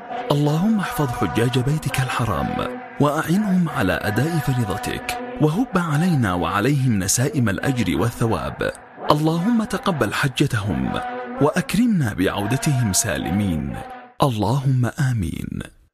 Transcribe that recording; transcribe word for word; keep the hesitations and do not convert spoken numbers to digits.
اللهم احفظ حجاج بيتك الحرام وأعنهم على أداء فريضتك، وهب علينا وعليهم نسائم الأجر والثواب. اللهم تقبل حجتهم وأكرمنا بعودتهم سالمين، اللهم آمين.